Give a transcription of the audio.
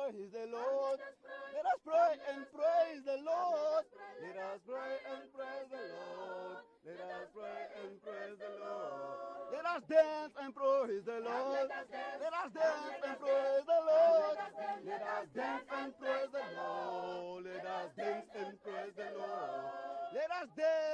praise the Lord. Let us pray and praise the Lord. Let us pray and praise the Lord. Let us pray and praise the Lord. Let us dance and praise the Lord. Let us dance and praise the Lord. Let us dance and praise the Lord. Let us dance and praise the Lord. Let us dance.